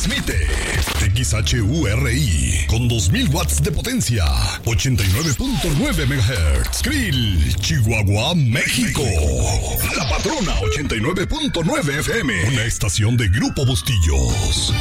Transmite XHURI con 2000 watts de potencia, 89.9 MHz. Krill, Chihuahua, México. La Patrona 89.9 FM, una estación de Grupo Bustillos.